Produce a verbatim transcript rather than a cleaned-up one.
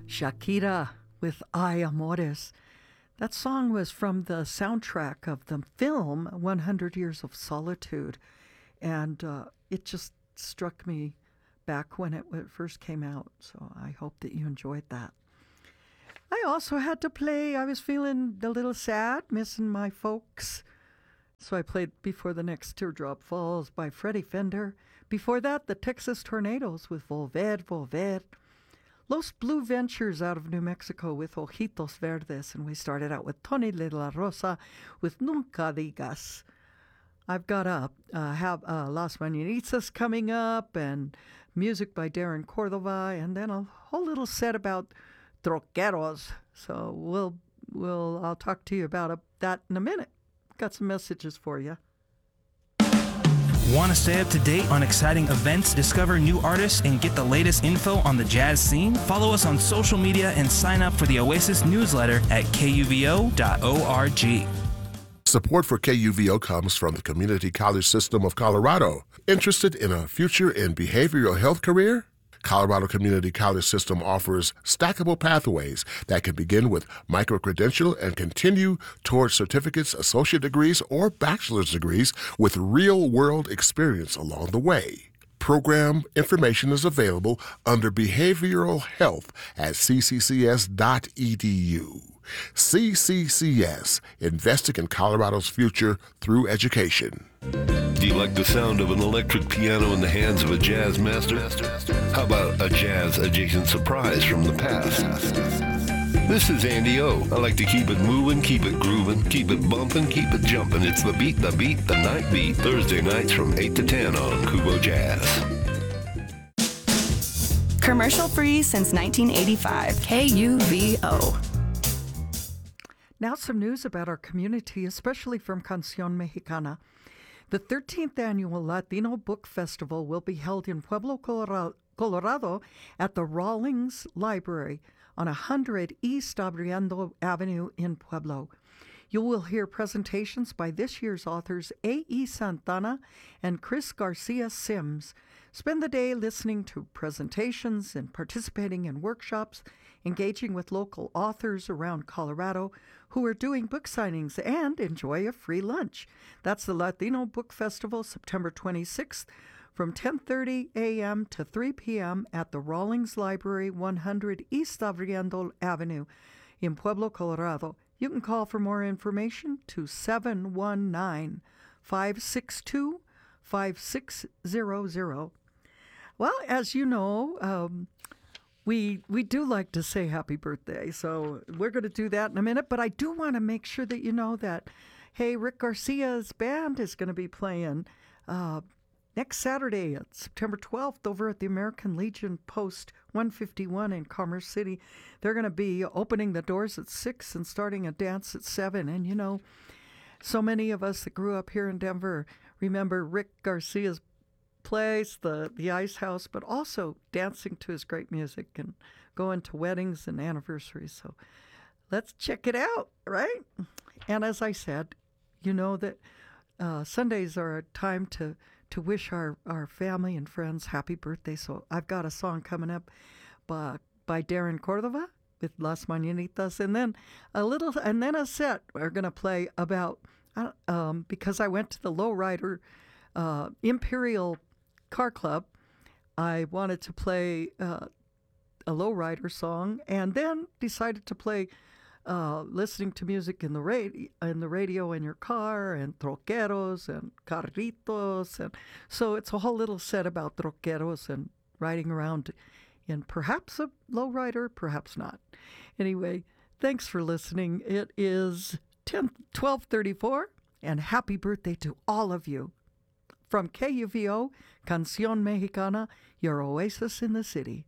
Shakira with Ay Amores. That song was from the soundtrack of the film one hundred Years of Solitude, and uh, it just struck me back when it, when it first came out, so I hope that you enjoyed that. I also had to play, I was feeling a little sad, missing my folks, so I played Before the Next Teardrop Falls by Freddie Fender. Before that, the Texas Tornadoes with Volver, Volver. Los Blue Ventures out of New Mexico with Ojitos Verdes, and we started out with Tony de la Rosa with Nunca Digas. I've got a uh, have uh, Las Mañanitas coming up, and music by Darren Cordova, and then a whole little set about troqueros. So we'll we'll I'll talk to you about a, that in a minute. Got some messages for you. Want to stay up to date on exciting events, discover new artists, and get the latest info on the jazz scene? Follow us on social media and sign up for the Oasis newsletter at K U V O dot org. Support for K U V O comes from the Community College System of Colorado. Interested in a future in behavioral health career? Colorado Community College System offers stackable pathways that can begin with micro-credential and continue towards certificates, associate degrees, or bachelor's degrees with real-world experience along the way. Program information is available under Behavioral Health at c c c s dot e d u. C C C S, investing in Colorado's future through education. Do you like the sound of an electric piano in the hands of a jazz master? How about a jazz-adjacent surprise from the past? This is Andy O. I like to keep it moving, keep it grooving, keep it bumping, keep it jumping. It's the beat, the beat, the night beat. Thursday nights from eight to ten on Kubo Jazz. Commercial-free since nineteen eighty-five. K U V O. Now some news about our community, especially from Canción Mexicana. The thirteenth Annual Latino Book Festival will be held in Pueblo, Colorado at the Rawlings Library on one hundred East Abriendo Avenue in Pueblo. You will hear presentations by this year's authors A E. Santana and Chris Garcia Sims. Spend the day listening to presentations and participating in workshops, engaging with local authors around Colorado who are doing book signings, and enjoy a free lunch. That's the Latino Book Festival, September twenty-sixth, from ten thirty a.m. to three p.m. at the Rawlings Library, one hundred East Abriendo Avenue in Pueblo, Colorado. You can call for more information to seven one nine, five six two, five six zero zero. Well, as you know, um, we we do like to say happy birthday, so we're going to do that in a minute. But I do want to make sure that you know that, hey, Rick Garcia's band is going to be playing uh, next Saturday, September twelfth, over at the American Legion Post one fifty-one in Commerce City. They're going to be opening the doors at six and starting a dance at seven. And, you know, so many of us that grew up here in Denver remember Rick Garcia's place, the, the Ice House, but also dancing to his great music and going to weddings and anniversaries. So let's check it out, right? And as I said, you know that uh, Sundays are a time to, to wish our, our family and friends happy birthday. So I've got a song coming up by, by Darren Cordova with Las Mañanitas, and then a little, and then a set we're going to play about, uh, um, because I went to the Lowrider uh, Imperial Car Club. I wanted to play uh, a lowrider song, and then decided to play uh, listening to music in the radio, in the radio in your car, and troqueros and carritos, and so it's a whole little set about troqueros and riding around in perhaps a lowrider, perhaps not. Anyway, thanks for listening. It is twelve thirty-four, and happy birthday to all of you. From K U V O, Canción Mexicana, your oasis in the city.